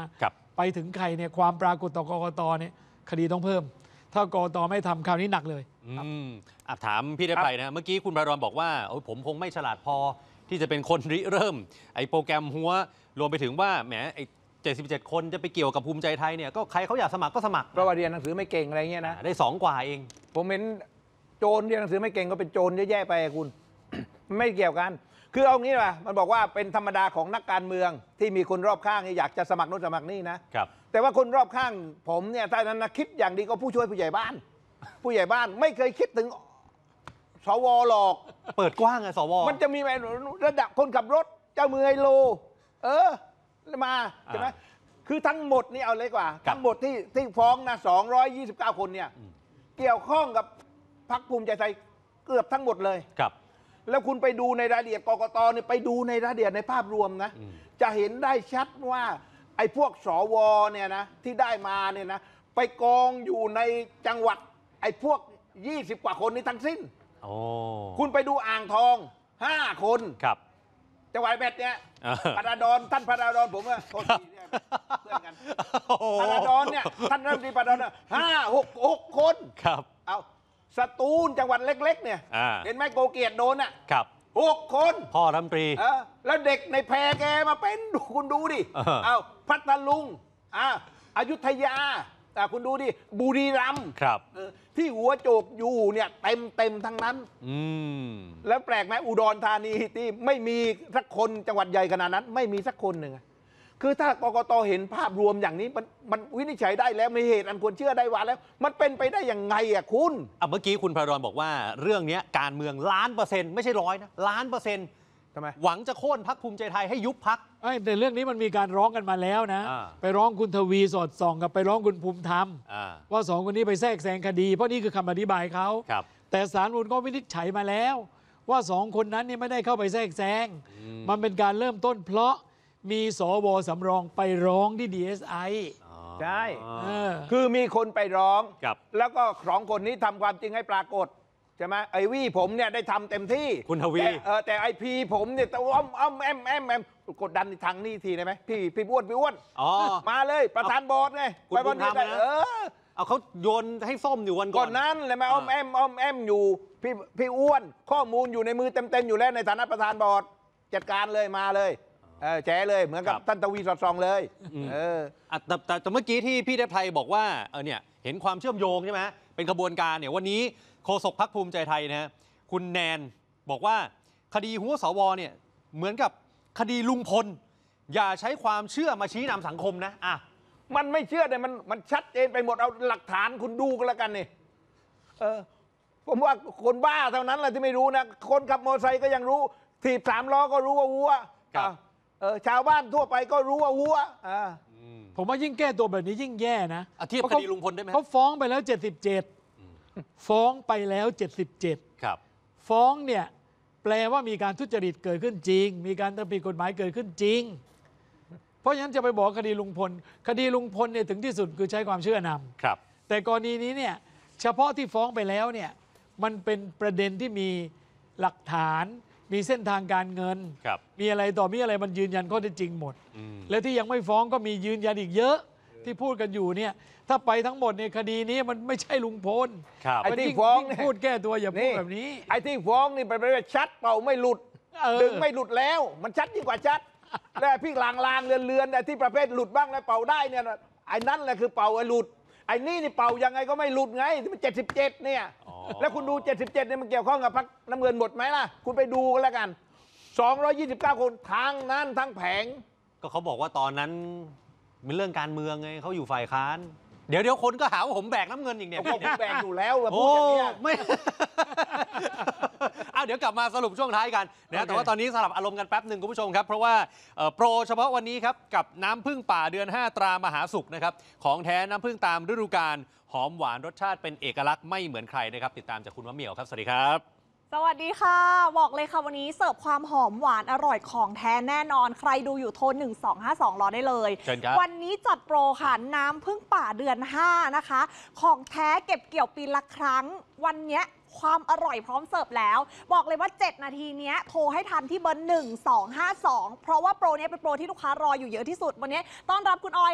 ไปถึงใครเนี่ยความปรากฏต่อกกตเนี่ยคดีต้องเพิ่มถ้ากกตไม่ทำคราวนี้หนักเลยถามพี่ได้ไปนะเมื่อกี้คุณพารอนบอกว่าผมคงไม่ฉลาดพอที่จะเป็นคนริเริ่มไอ้โปรแกรมหัวรวมไปถึงว่าแหมไอ้77 คนจะไปเกี่ยวกับภูมิใจไทยเนี่ยก็ใครเขาอยากสมัครก็สมัครเพราะว่าเรียนหนังสือไม่เก่งอะไรเงี้ยนะได้2 กว่าเองผมเห็นโจรเรียนหนังสือไม่เก่งก็เป็นโจรแย่ๆไปคุณ ไม่เกี่ยวกันคือเอางี้ป่ะมันบอกว่าเป็นธรรมดาของนักการเมืองที่มีคนรอบข้างอยากจะสมัครโน้นสมัครนี่นะครับแต่ว่าคนรอบข้างผมเนี่ยถ้านั้นคิดอย่างดีก็ผู้ช่วยผู้ใหญ่บ้าน ผู้ใหญ่บ้านไม่เคยคิดถึงสวหรอกเปิดกว้างไงสวมันจะมีระดับคนขับรถเจ้ามือไฮโลมาใช่ไหมคือทั้งหมดนี่เอาเลยกว่าทั้งหมดที่ฟ้องนะ229 คนเนี่ยเกี่ยวข้องกับพรรคภูมิใจไทยเกือบทั้งหมดเลยครับแล้วคุณไปดูในรายละเอียดกกตเนี่ยไปดูในรายละเอียดในภาพรวมนะจะเห็นได้ชัดว่าไอ้พวกสวเนี่ยนะที่ได้มาเนี่ยนะไปกองอยู่ในจังหวัดไอ้พวก20 กว่าคนนี้ทั้งสิ้นคุณไปดูอ่างทอง5 คนครับจังหวัดเพชรเนี่ยพระดอนท่านพระดอนผมว่าโทษทีเนี่ยเพื่อนกันพระดอนเนี่ยท่านรัฐมนตรีพระดอน5-6 คนครับเอาสตูลจังหวัดเล็กๆเนี่ยเห็นไหมโกเกียรติโดนอ่ะครับ 6 คนพ่อรัฐมนตรีแล้วเด็กในแพรแกมาเป็นคุณดูดิเอาพัทลุงอยุธยาคุณดูดิบุรีรัมย์ครับที่หัวโจกอยู่เนี่ยเต็มทั้งนั้นแล้วแปลกไหมอุดรธานีที่ไม่มีสักคนจังหวัดใหญ่ขนาดนั้นไม่มีสักคนหนึ่งคือถ้ากกตเห็นภาพรวมอย่างนี้มันวินิจฉัยได้แล้วมีเหตุอันควรเชื่อได้ว่าแล้วมันเป็นไปได้ยังไงคุณเมื่อกี้คุณพารอนบอกว่าเรื่องนี้การเมือง1,000,000%ไม่ใช่100นะ1,000,000%ทำไมหวังจะโค่นพรรคภูมิใจไทยให้ยุบพรรคแต่เรื่องนี้มันมีการร้องกันมาแล้วนะไปร้องคุณทวีสอดส่องกับไปร้องคุณภูมิธรรมว่า2 คนนี้ไปแทรกแซงคดีเพราะนี่คือคำอธิบายเขาแต่ศาลฎีกาก็วินิจฉัยมาแล้วว่า2 คนนั้นนี่ไม่ได้เข้าไปแทรกแซงมันเป็นการเริ่มต้นเพราะมีสวสำรองไปร้องที่ DSI ใช่คือมีคนไปร้องแล้วก็2 คนนี้ทำความจริงให้ปรากฏใช่ไหมไอวี่ผมเนี่ยได้ทำเต็มที่คุณทวีแต่ไอพีผมเนี่ยอ้อมแอมกดดันทางนี้ทีได้ไหมพี่อ้วนมาเลยประธานบอร์ดไงไปบอลทำนะเอาเขาโยนให้ส้มอยู่วันก่อนนั้นเลยมาอ้อมแอมอยู่พี่อ้วนข้อมูลอยู่ในมือเต็มอยู่แล้วในฐานะประธานบอร์ดจัดการเลยมาเลยแฉเลยเหมือนกับท่านทวีสอดส่องเลยแต่เมื่อกี้ที่พี่ได้ไพรบอกว่าเนี่ยเห็นความเชื่อมโยงใช่ไหมเป็นกระบวนการเนี่ยวันนี้โฆษกพรรคภูมิใจไทยนะคุณแนนบอกว่าคดีหัวสวเนี่ยเหมือนกับคดีลุงพลอย่าใช้ความเชื่อมาชี้นำสังคมนะมันไม่เชื่อแต่มันชัดเจนไปหมดเอาหลักฐานคุณดูกันแล้วกันนี่ผมว่าคนบ้าเท่านั้นแหละที่ไม่รู้นะคนขับมอเตอร์ไซค์ก็ยังรู้ถีบ3 ล้อก็รู้ว่าวัวชาวบ้านทั่วไปก็รู้ว่าวัวผมว่ายิ่งแก้ตัวแบบนี้ยิ่งแย่นะเทียบคดีลุงพลได้ไหมเขาฟ้องไปแล้ว77ฟ้องไปแล้ว77 ครับฟ้องเนี่ยแปลว่ามีการทุจริตเกิดขึ้นจริงมีการทำผิดกฎหมายเกิดขึ้นจริงเพราะฉะนั้นจะไปบอกคดีลุงพลเนี่ยถึงที่สุดคือใช้ความเชื่อนำครับแต่กรณีนี้เนี่ยเฉพาะที่ฟ้องไปแล้วเนี่ยมันเป็นประเด็นที่มีหลักฐานมีเส้นทางการเงินมีอะไรต่อมีอะไรมันยืนยันข้อเท็จจริงหมดและที่ยังไม่ฟ้องก็มียืนยันอีกเยอะที่พูดกันอยู่เนี่ยถ้าไปทั้งหมดในคดีนี้มันไม่ใช่ลุงพลไอ้ที่ฟ้องพูดแก้ตัวอย่าพูดแบบนี้ไอ้ที่ฟ้องนี่เป็นชัดเป่าไม่หลุดดึงไม่หลุดแล้วมันชัดยิ่งกว่าชัดแล้วพี่ลางเลือนที่ประเภทหลุดบ้างแล้วเป่าได้เนี่ยไอ้นั่นแหละคือเป่าไอ้หลุดไอ้นี่เป่ายังไงก็ไม่หลุดไงที่มัน77เนี่ยแล้วคุณดู77เนี่ยมันเกี่ยวข้องกับพรรคน้ำเงินหมดไหมล่ะคุณไปดูกันแล้วกัน229 คนทางนั้นทั้งแผงก็เขาบอกว่าตอนนั้นเป็นเรื่องการเมืองไงเขาอยู่ฝ่ายค้านเดี๋ยวคนก็หาว่าผมแบกน้ำเงินอีกเนี่ยผมแบกอยู่แล้วพูดอย่างนี้ไม่เดี๋ยวกลับมาสรุปช่วงท้ายกันนะแต่ว่าตอนนี้สลับอารมณ์กันแป๊บหนึ่งคุณผู้ชมครับเพราะว่าโปรเฉพาะวันนี้ครับกับน้ำผึ้งป่าเดือน5ตรามหาสุขนะครับของแท้น้ำผึ้งตามฤดูกาลหอมหวานรสชาติเป็นเอกลักษณ์ไม่เหมือนใครนะครับติดตามจากคุณมะเหมี่ยวครับสวัสดีครับสวัสดีค่ะบอกเลยค่ะวันนี้เสิร์ฟความหอมหวานอร่อยของแท้แน่นอนใครดูอยู่โทร1252รอได้เลยวันนี้จัดโปรค่ะน้ำผึ้งป่าเดือน5นะคะของแท้เก็บเกี่ยวปีละครั้งวันนี้ความอร่อยพร้อมเสิร์ฟแล้วบอกเลยว่า7นาทีนี้โทรให้ทันที่เบอร์1252เพราะว่าโปรนี้เป็นโปรที่ลูกค้ารออยู่เยอะที่สุดวันนี้ต้อนรับคุณออย